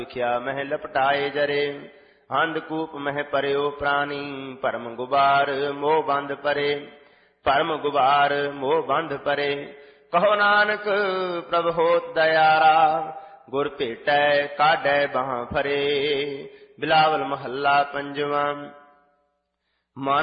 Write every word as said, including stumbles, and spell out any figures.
ਲਿਖਿਆ ਮਹਿ ਲਪਟਾਏ ਜਰੇ। ਅੰਧਕੂਪ ਮਹਿ ਪਰਿਓ ਪ੍ਰਾਨੀ ਭਰਮ ਗੁਬਾਰ ਮੋਹ ਬੰਧ ਪਰੇ। ਭਰਮ ਗੁਬਾਰ ਮੋਹ ਬੰਧ ਪਰੇ। ਕਹੋ ਨਾਨਕ ਪ੍ਰਭ ਹੋਤ ਦਇਆਰਾ ਗੁਰ ਭੇਟੈ ਕਾਢੈ ਬਾਹਾਂ ਫਰੇ। ਬਿਲਾਵਲ ਮਹੱਲਾ ਪੰਜਵਾਂ। ਮਨ